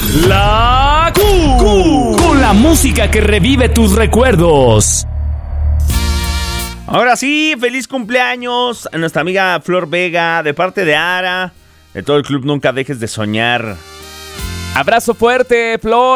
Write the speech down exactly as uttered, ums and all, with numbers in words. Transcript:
La Q, con la música que revive tus recuerdos. Ahora sí, feliz cumpleaños a nuestra amiga Flor Vega, de parte de Ara, de todo el club Nunca Dejes de Soñar. Abrazo fuerte, Flor.